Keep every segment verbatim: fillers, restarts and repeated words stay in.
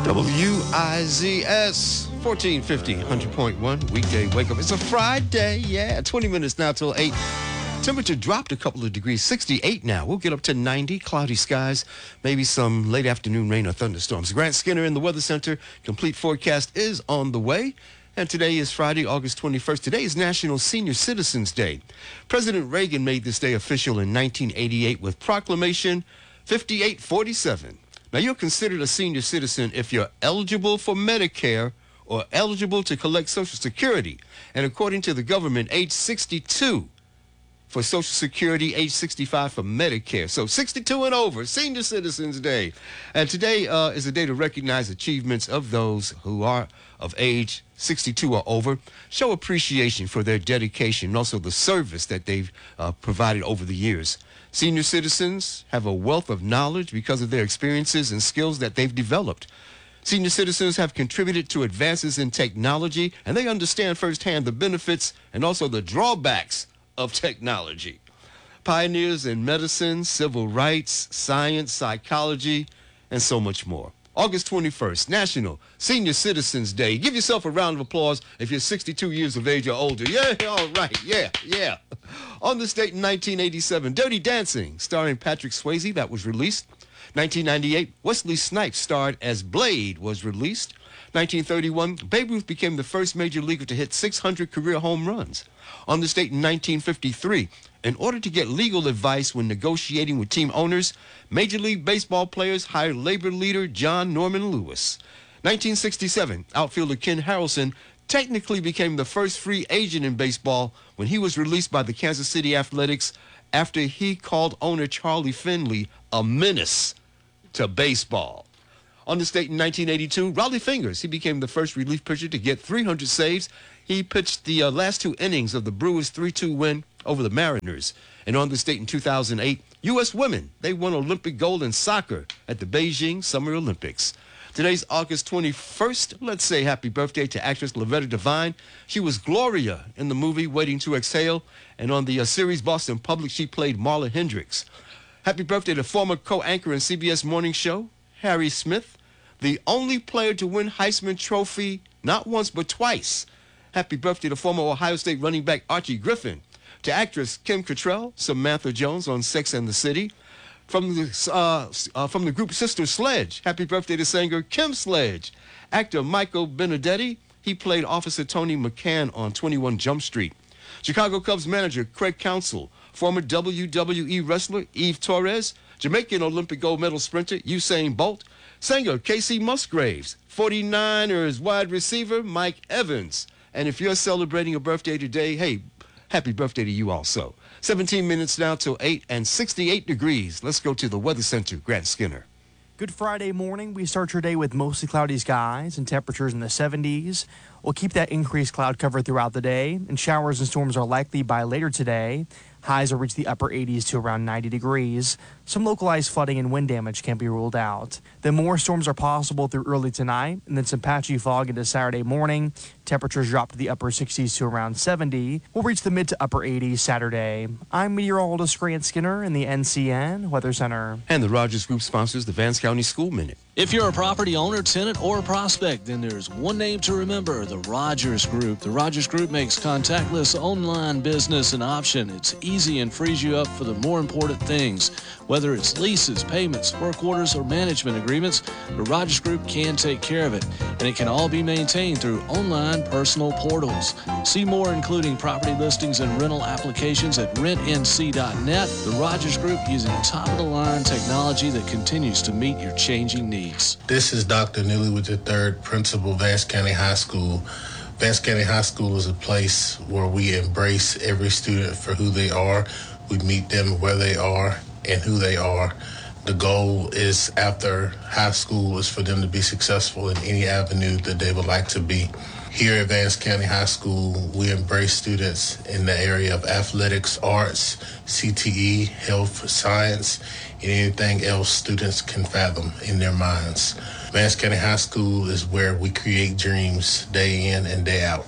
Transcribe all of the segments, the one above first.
W I Z S, fourteen fifty, one hundred point one, weekday wake up. It's a Friday, yeah, twenty minutes now till eight. Temperature dropped a couple of degrees, sixty-eight now. We'll get up to ninety, cloudy skies, maybe some late afternoon rain or thunderstorms. Grant Skinner in the Weather Center. Complete forecast is on the way. And today is Friday, August twenty-first. Today is National Senior Citizens Day. President Reagan made this day official in nineteen eighty-eight with Proclamation fifty-eight forty-seven. Now, you're considered a senior citizen if you're eligible for Medicare or eligible to collect Social Security. And according to the government, age sixty-two for Social Security, age sixty-five for Medicare. So sixty-two and over, Senior Citizens Day. And today uh, is a day to recognize achievements of those who are of age sixty-two or over, show appreciation for their dedication and also the service that they've uh, provided over the years. Senior citizens have a wealth of knowledge because of their experiences and skills that they've developed. Senior citizens have contributed to advances in technology, and they understand firsthand the benefits and also the drawbacks of technology. Pioneers in medicine, civil rights, science, psychology, and so much more. August twenty-first, National Senior Citizens Day. Give yourself a round of applause if you're sixty-two years of age or older. Yeah, all right, yeah, yeah. On this date in nineteen eighty-seven, Dirty Dancing, starring Patrick Swayze, that was released. nineteen ninety-eight, Wesley Snipes starred as Blade, was released. nineteen thirty-one, Babe Ruth became the first major leaguer to hit six hundred career home runs. On this date in nineteen fifty-three, in order to get legal advice when negotiating with team owners, Major League Baseball players hired labor leader John Norman Lewis. nineteen sixty-seven, outfielder Ken Harrelson technically became the first free agent in baseball when he was released by the Kansas City Athletics after he called owner Charlie Finley a menace to baseball. On this date in nineteen eighty-two, Raleigh Fingers, he became the first relief pitcher to get three hundred saves. He pitched the uh, last two innings of the Brewers' three two win over the Mariners. And on this date in two thousand eight, U S women, they won Olympic gold in soccer at the Beijing Summer Olympics. Today's August twenty-first. Let's say happy birthday to actress Lavetta Devine. She was Gloria in the movie Waiting to Exhale. And on the uh, series Boston Public, she played Marla Hendricks. Happy birthday to former co-anchor in C B S Morning Show, Harry Smith, the only player to win Heisman Trophy not once but twice. Happy birthday to former Ohio State running back Archie Griffin. To actress Kim Cattrall, Samantha Jones on Sex and the City. From the, uh, uh, from the group Sister Sledge, happy birthday to singer Kim Sledge. Actor Michael Benedetti, he played Officer Tony McCann on twenty-one Jump Street. Chicago Cubs manager Craig Counsell, former W W E wrestler Eve Torres, Jamaican Olympic gold medal sprinter Usain Bolt, singer Casey Musgraves, forty-niners wide receiver Mike Evans. And if you're celebrating a birthday today, hey, happy birthday to you also. seventeen minutes now till eight and sixty-eight degrees. Let's go to the Weather Center, Grant Skinner. Good Friday morning. We start your day with mostly cloudy skies and temperatures in the seventies. We'll keep that increased cloud cover throughout the day, and showers and storms are likely by later today. Highs will reach the upper eighties to around ninety degrees. Some localized flooding and wind damage can be ruled out. Then more storms are possible through early tonight, and then some patchy fog into Saturday morning. Temperatures drop to the upper sixties to around seventy. We'll reach the mid to upper eighties Saturday. I'm meteorologist Grant Skinner in the N C N Weather Center. And the Rogers Group sponsors the Vance County School Minute. If you're a property owner, tenant, or prospect, then there's one name to remember, the Rogers Group. The Rogers Group makes contactless online business an option. It's easy and frees you up for the more important things. Whether it's leases, payments, work orders, or management agreements, the Rogers Group can take care of it. And it can all be maintained through online personal portals. See more, including property listings and rental applications at rent n c dot net. The Rogers Group using top-of-the-line technology that continues to meet your changing needs. This is Doctor Newlywoods the third, Principal, Vance County High School. Vance County High School is a place where we embrace every student for who they are. We meet them where they are and who they are. The goal is, after high school, is for them to be successful in any avenue that they would like to be. Here at Vance County High School, we embrace students in the area of athletics, arts, C T E, health, science, and anything else students can fathom in their minds. Vance County High School is where we create dreams day in and day out.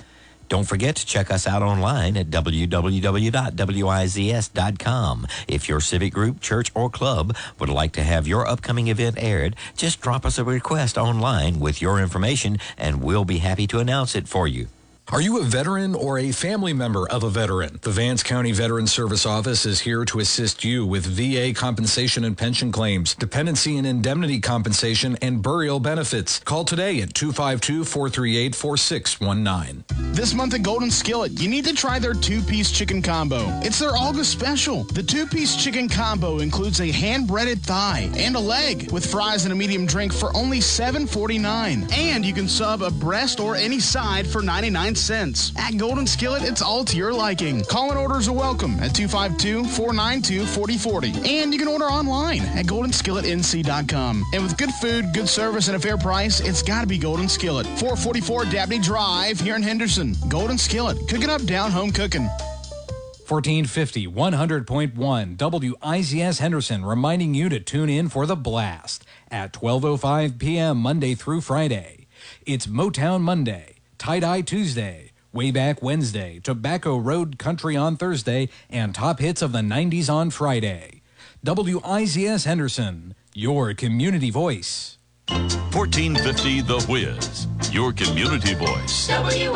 Don't forget to check us out online at w w w dot w i z s dot com. If your civic group, church, or club would like to have your upcoming event aired, just drop us a request online with your information and we'll be happy to announce it for you. Are you a veteran or a family member of a veteran? The Vance County Veteran Service Office is here to assist you with V A compensation and pension claims, dependency and indemnity compensation, and burial benefits. Call today at two five two, four three eight, four six one nine. This month at Golden Skillet, you need to try their two-piece chicken combo. It's their August special. The two-piece chicken combo includes a hand-breaded thigh and a leg with fries and a medium drink for only seven forty-nine. And you can sub a breast or any side for ninety-nine cents. At Golden Skillet, it's all to your liking. Call and orders are welcome at two five two, four nine two, four zero four zero. And you can order online at golden skillet n c dot com. And with good food, good service, and a fair price, it's got to be Golden Skillet. four forty-four Dabney Drive here in Henderson. Golden Skillet. Cooking up down home cooking. fourteen fifty, one hundred point one W I Z S Henderson reminding you to tune in for The Blast at twelve oh five p.m. Monday through Friday. It's Motown Monday, Tie-Dye Tuesday, Way Back Wednesday, Tobacco Road Country on Thursday, and Top Hits of the nineties on Friday. W I Z S Henderson, your community voice. fourteen fifty The Whiz, your community voice. W